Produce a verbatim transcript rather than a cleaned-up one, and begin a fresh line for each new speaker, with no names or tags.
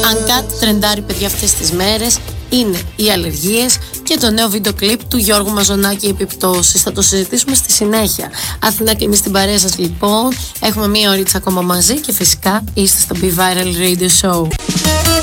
Αν κάτι τρεντάρει, παιδιά, αυτές τις μέρες είναι οι αλλεργίες και το νέο βίντεο κλιπ του Γιώργου Μαζονάκη, επιπτώσεις. Θα το συζητήσουμε στη συνέχεια. Αθηνά και εμείς στην παρέα σας, λοιπόν. Έχουμε μία ωρίτσα ακόμα μαζί και φυσικά είστε στο Be Viral Radio Show.